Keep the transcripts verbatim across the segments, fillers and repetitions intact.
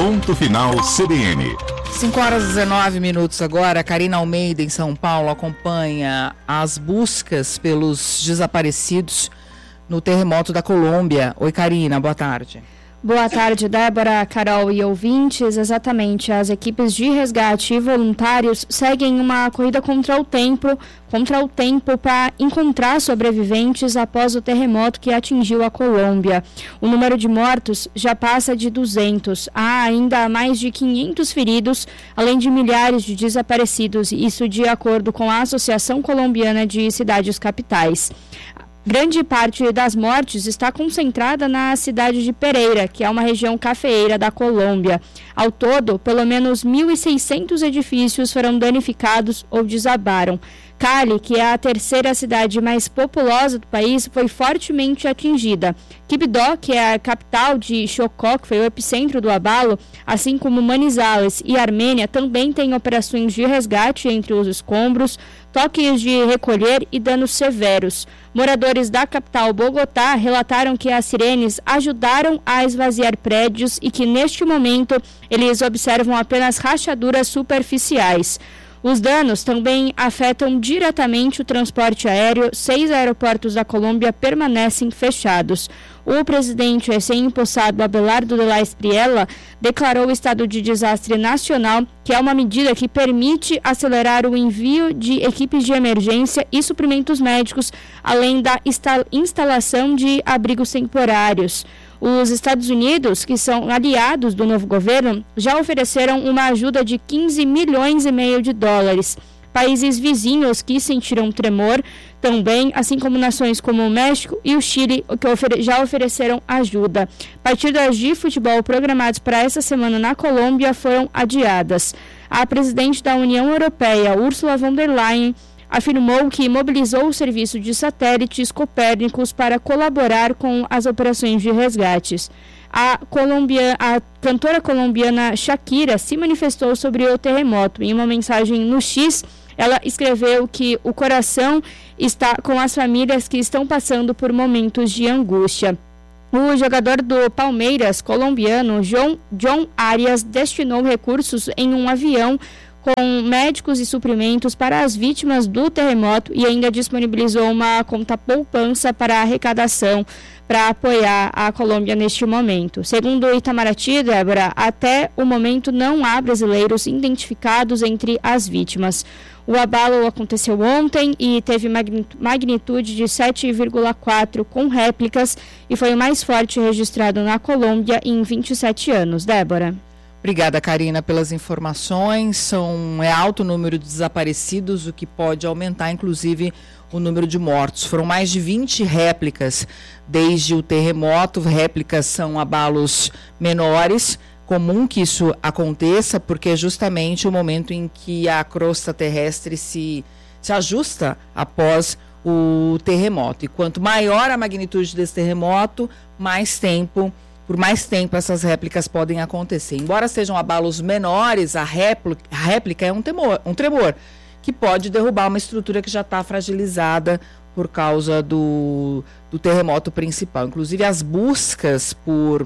Ponto Final C B N. cinco horas e dezenove minutos agora. Karina Almeida, em São Paulo, acompanha as buscas pelos desaparecidos no terremoto da Colômbia. Oi, Karina, boa tarde. Boa tarde, Débora, Carol e ouvintes. Exatamente, as equipes de resgate e voluntários seguem uma corrida contra o tempo, contra o tempo para encontrar sobreviventes após o terremoto que atingiu a Colômbia. O número de mortos já passa de duzentos. Há ainda mais de quinhentos feridos, além de milhares de desaparecidos, isso de acordo com a Associação Colombiana de Cidades Capitais. Grande parte das mortes está concentrada na cidade de Pereira, que é uma região cafeeira da Colômbia. Ao todo, pelo menos mil e seiscentos edifícios foram danificados ou desabaram. Cali, que é a terceira cidade mais populosa do país, foi fortemente atingida. Quibdó, que é a capital de Chocó, que foi o epicentro do abalo, assim como Manizales e Armênia, também têm operações de resgate entre os escombros, toques de recolher e danos severos. Moradores da capital Bogotá relataram que as sirenes ajudaram a esvaziar prédios e que, neste momento, eles observam apenas rachaduras superficiais. Os danos também afetam diretamente o transporte aéreo. Seis aeroportos da Colômbia permanecem fechados. O presidente recém-impossado Abelardo de la Espriella declarou o estado de desastre nacional, que é uma medida que permite acelerar o envio de equipes de emergência e suprimentos médicos, além da insta- instalação de abrigos temporários. Os Estados Unidos, que são aliados do novo governo, já ofereceram uma ajuda de quinze milhões e meio de dólares. Países vizinhos que sentiram tremor também, assim como nações como o México e o Chile, que ofere- já ofereceram ajuda. Partidas de futebol programadas para essa semana na Colômbia foram adiadas. A presidente da União Europeia, Ursula von der Leyen, afirmou que mobilizou o serviço de satélites Copérnicos para colaborar com as operações de resgates. A, Colombia, a cantora colombiana Shakira se manifestou sobre o terremoto. Em uma mensagem no X, ela escreveu que o coração está com as famílias que estão passando por momentos de angústia. O jogador do Palmeiras colombiano, John, John Arias, destinou recursos em um avião com médicos e suprimentos para as vítimas do terremoto e ainda disponibilizou uma conta poupança para arrecadação para apoiar a Colômbia neste momento. Segundo o Itamaraty, Débora, até o momento não há brasileiros identificados entre as vítimas. O abalo aconteceu ontem e teve magnitude de sete vírgula quatro com réplicas e foi o mais forte registrado na Colômbia em vinte e sete anos. Débora. Obrigada, Karina, pelas informações. São, é alto o número de desaparecidos, o que pode aumentar, inclusive, o número de mortos. Foram mais de vinte réplicas desde o terremoto. Réplicas são abalos menores. Comum que isso aconteça, porque é justamente o momento em que a crosta terrestre se, se ajusta após o terremoto. E quanto maior a magnitude desse terremoto, mais tempo Por mais tempo essas réplicas podem acontecer. Embora sejam abalos menores, a réplica, a réplica é um, temor, um tremor que pode derrubar uma estrutura que já está fragilizada por causa do, do terremoto principal. Inclusive as buscas por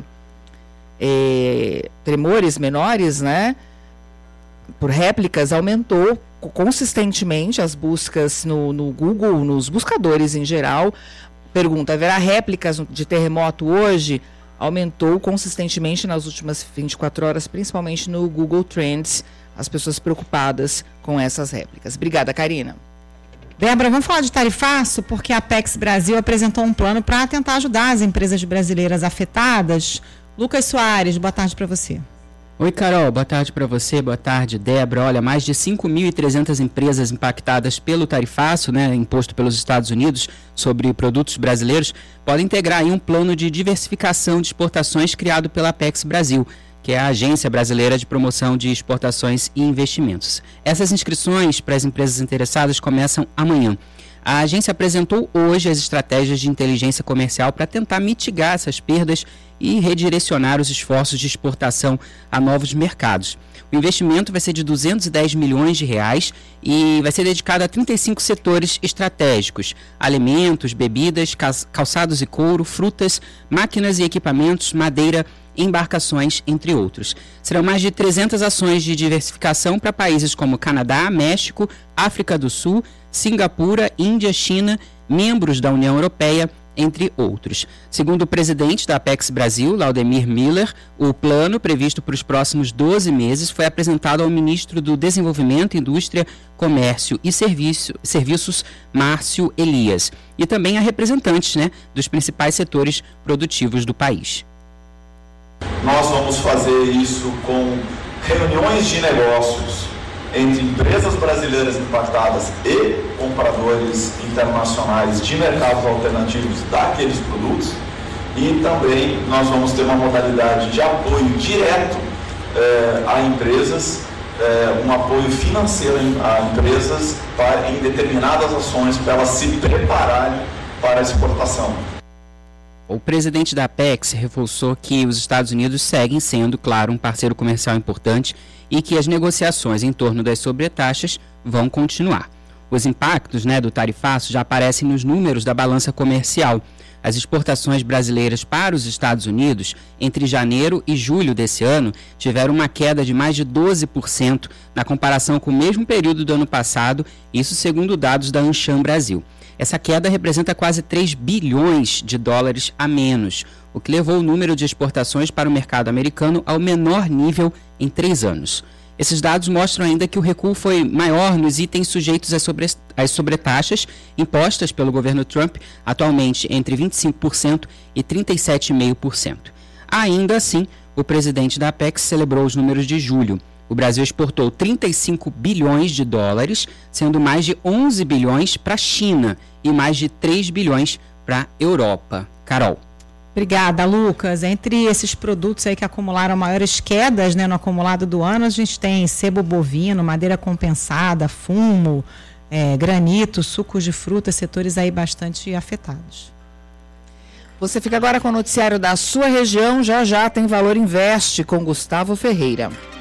é, tremores menores, né, por réplicas, aumentou consistentemente as buscas no, no Google, nos buscadores em geral. Pergunta, haverá réplicas de terremoto hoje? Aumentou consistentemente nas últimas vinte e quatro horas, principalmente no Google Trends, as pessoas preocupadas com essas réplicas. Obrigada, Karina. Débora, vamos falar de tarifaço, porque a Apex Brasil apresentou um plano para tentar ajudar as empresas brasileiras afetadas. Lucas Soares, boa tarde para você. Oi, Carol, boa tarde para você, boa tarde, Débora. Olha, mais de cinco mil e trezentas empresas impactadas pelo tarifaço, né, imposto pelos Estados Unidos sobre produtos brasileiros, podem integrar aí um plano de diversificação de exportações criado pela Apex Brasil, que é a Agência Brasileira de Promoção de Exportações e Investimentos. Essas inscrições para as empresas interessadas começam amanhã. A agência apresentou hoje as estratégias de inteligência comercial para tentar mitigar essas perdas e redirecionar os esforços de exportação a novos mercados. O investimento vai ser de duzentos e dez milhões de reais e vai ser dedicado a trinta e cinco setores estratégicos: alimentos, bebidas, calçados e couro, frutas, máquinas e equipamentos, madeira, e embarcações, entre outros. Serão mais de trezentas ações de diversificação para países como Canadá, México, África do Sul, Singapura, Índia, China, membros da União Europeia, entre outros. Segundo o presidente da Apex Brasil, Laudemir Miller, o plano previsto para os próximos doze meses foi apresentado ao ministro do Desenvolvimento, Indústria, Comércio e Serviço, Serviços, Márcio Elias, e também a representantes, né, dos principais setores produtivos do país. Nós vamos fazer isso com reuniões de negócios entre empresas brasileiras impactadas e compradores internacionais de mercados alternativos daqueles produtos, e também nós vamos ter uma modalidade de apoio direto eh, a empresas, eh, um apoio financeiro a empresas para, em determinadas ações para elas se prepararem para a exportação. O presidente da Apex reforçou que os Estados Unidos seguem sendo, claro, um parceiro comercial importante e que as negociações em torno das sobretaxas vão continuar. Os impactos, né, do tarifaço já aparecem nos números da balança comercial. As exportações brasileiras para os Estados Unidos, entre janeiro e julho desse ano, tiveram uma queda de mais de doze por cento na comparação com o mesmo período do ano passado, isso segundo dados da Ancham Brasil. Essa queda representa quase três bilhões de dólares a menos, o que levou o número de exportações para o mercado americano ao menor nível em três anos. Esses dados mostram ainda que o recuo foi maior nos itens sujeitos às, sobre, às sobretaxas impostas pelo governo Trump, atualmente entre vinte e cinco por cento e trinta e sete vírgula cinco por cento. Ainda assim, o presidente da Apex celebrou os números de julho. O Brasil exportou trinta e cinco bilhões de dólares, sendo mais de onze bilhões para a China e mais de três bilhões para a Europa. Carol. Obrigada, Lucas. Entre esses produtos aí que acumularam maiores quedas, né, no acumulado do ano, a gente tem sebo bovino, madeira compensada, fumo, é, granito, sucos de frutas, setores aí bastante afetados. Você fica agora com o noticiário da sua região. Já já tem Valor Investe com Gustavo Ferreira.